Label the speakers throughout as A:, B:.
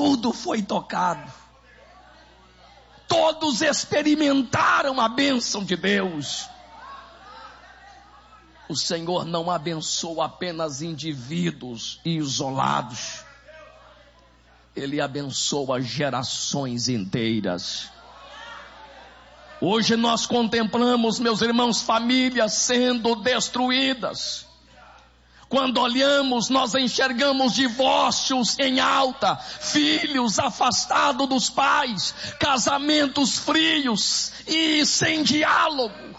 A: tudo foi tocado. Todos experimentaram a bênção de Deus. O Senhor não abençoa apenas indivíduos isolados. Ele abençoa gerações inteiras. Hoje nós contemplamos, meus irmãos, famílias sendo destruídas. Quando olhamos, nós enxergamos divórcios em alta, filhos afastados dos pais, casamentos frios e sem diálogo.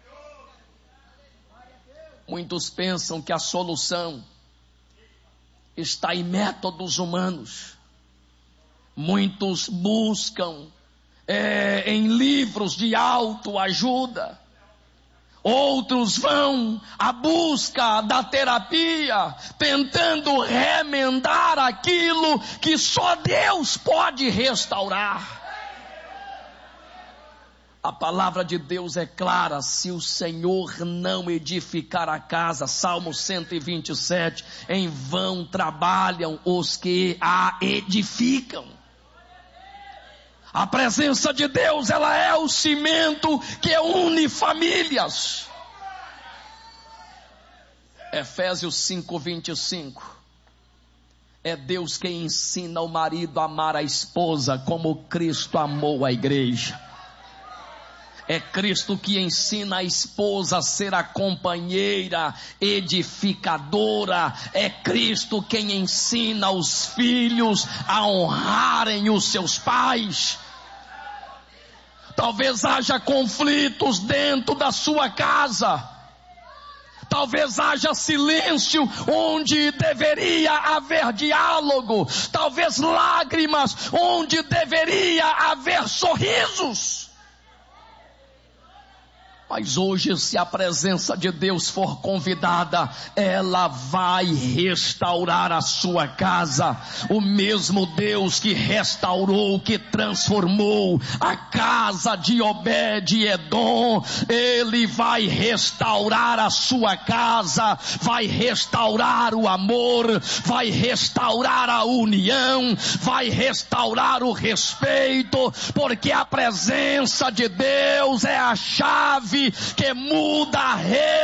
A: Muitos pensam que a solução está em métodos humanos. Muitos buscam em livros de autoajuda. Outros vão à busca da terapia, tentando remendar aquilo que só Deus pode restaurar. A palavra de Deus é clara: se o Senhor não edificar a casa, Salmo 127, em vão trabalham os que a edificam. A presença de Deus, ela é o cimento que une famílias. Efésios 5:25. É Deus quem ensina o marido a amar a esposa como Cristo amou a igreja. É Cristo que ensina a esposa a ser a companheira edificadora. É Cristo quem ensina os filhos a honrarem os seus pais. Talvez haja conflitos dentro da sua casa. Talvez haja silêncio onde deveria haver diálogo. Talvez lágrimas onde deveria haver sorrisos. Mas hoje, se a presença de Deus for convidada, ela vai restaurar a sua casa. O mesmo Deus que restaurou, que transformou a casa de Obed-Edom, Ele vai restaurar a sua casa, vai restaurar o amor, vai restaurar a união, vai restaurar o respeito, porque a presença de Deus é a chave que muda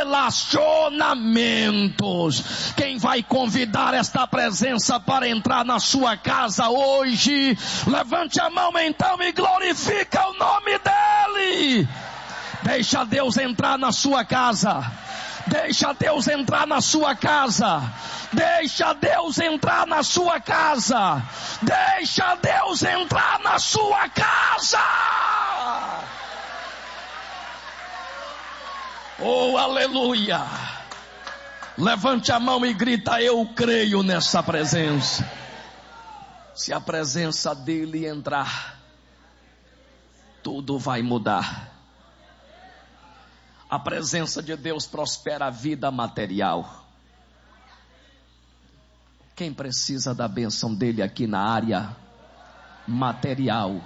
A: relacionamentos. Quem vai convidar esta presença para entrar na sua casa hoje? Levante a mão então e glorifica o nome dEle. Deixa Deus entrar na sua casa. Deixa Deus entrar na sua casa. Deixa Deus entrar na sua casa. Deixa Deus entrar na sua casa. Oh, aleluia! Levante a mão e grita: eu creio nessa presença. Se a presença dele entrar, tudo vai mudar. A presença de Deus prospera a vida material. Quem precisa da bênção dele aqui na área material?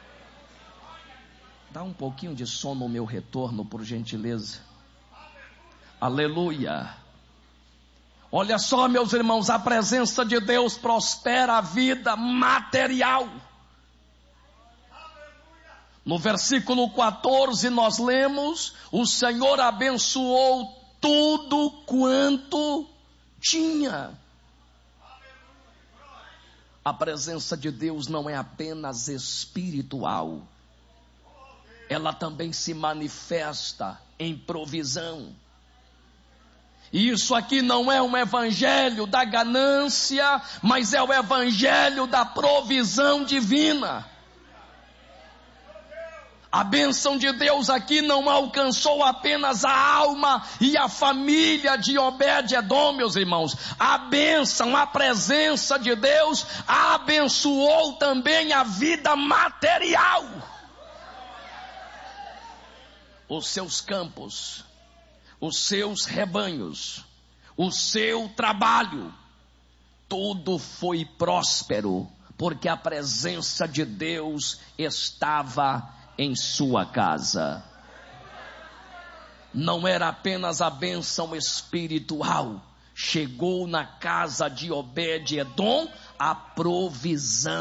A: Dá um pouquinho de som no meu retorno, por gentileza. Aleluia. Olha só, meus irmãos, a presença de Deus prospera a vida material. No versículo 14 nós lemos: o Senhor abençoou tudo quanto tinha. A presença de Deus não é apenas espiritual, ela também se manifesta em provisão. Isso aqui não é um evangelho da ganância, mas é o evangelho da provisão divina. A bênção de Deus aqui não alcançou apenas a alma e a família de Obed-Edom, meus irmãos. A bênção, a presença de Deus abençoou também a vida material. Os seus campos, os seus rebanhos, o seu trabalho, tudo foi próspero, porque a presença de Deus estava em sua casa. Não era apenas a bênção espiritual, chegou na casa de Obed-Edom a provisão